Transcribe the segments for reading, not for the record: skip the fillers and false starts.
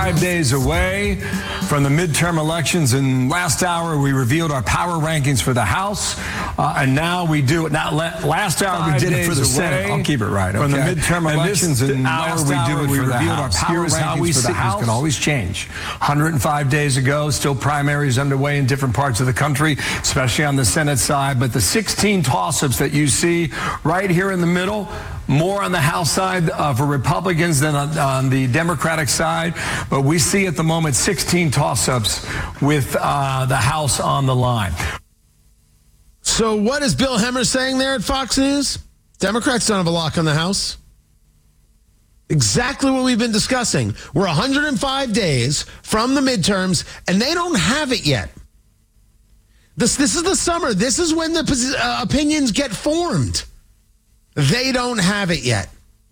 5 days away from the midterm elections, and last hour we revealed our power rankings for the House, and now we do it. Now, last hour we did it for the Senate. I'll keep it right. Okay? From the midterm elections, and last hour we do it for the House. Here is how we see it. Can always change. 105 days ago, still primaries underway in different parts of the country, especially on the Senate side, but the 16 toss-ups that you see right here in the middle, more on the House side for Republicans than on the Democratic side. But we see at the moment 16 toss-ups with the House on the line. So what is Bill Hemmer saying there at Fox News? Democrats don't have a lock on the House. Exactly what we've been discussing. We're 105 days from the midterms, and they don't have it yet. This is the summer. This is when the opinions get formed. They don't have it yet.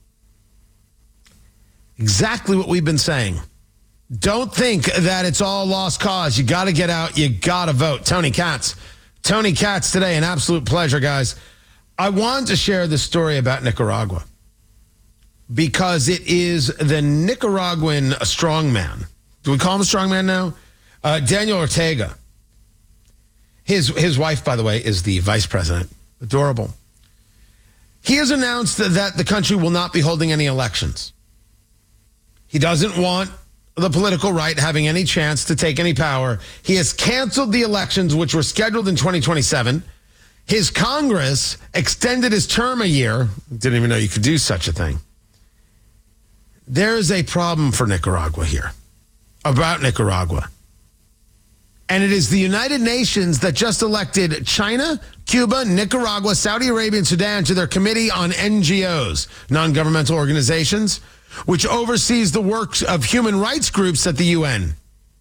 Exactly what we've been saying. Don't think that it's all lost cause. You got to get out. You got to vote. Tony Katz. Tony Katz today. An absolute pleasure, guys. I wanted to share this story about Nicaragua because it is the Nicaraguan strongman. Do we call him a strongman now? Daniel Ortega. His wife, by the way, is the vice president. Adorable. He has announced that the country will not be holding any elections. He doesn't want the political right having any chance to take any power. He has canceled the elections, which were scheduled in 2027. His Congress extended his term a year. Didn't even know you could do such a thing. There is a problem for Nicaragua here, about Nicaragua. And it is the United Nations that just elected China, Cuba, Nicaragua, Saudi Arabia, and Sudan to their Committee on NGOs, non-governmental organizations, which oversees the work of human rights groups at the UN.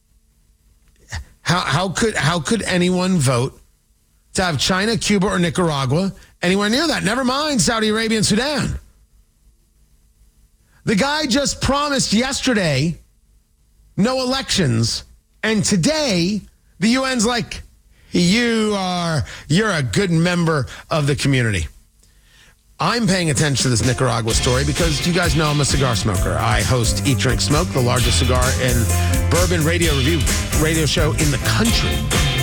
How could anyone vote to have China, Cuba, or Nicaragua anywhere near that? Never mind Saudi Arabia and Sudan. The guy just promised yesterday no elections, and today the UN's like, you're a good member of the community. I'm paying attention to this Nicaragua story because you guys know I'm a cigar smoker. I host Eat, Drink, Smoke, the largest cigar and bourbon radio show in the country.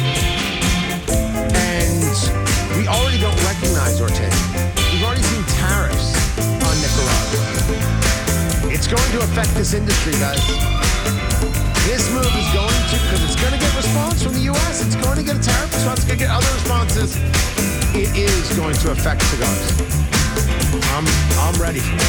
And we already don't recognize Ortega. We've already seen tariffs on Nicaragua. It's going to affect this industry, guys. This move is going to, because it's going to get response from the U.S., it's going to get a tariff response, it's going to get other responses. It is going to affect cigars. I'm ready for it.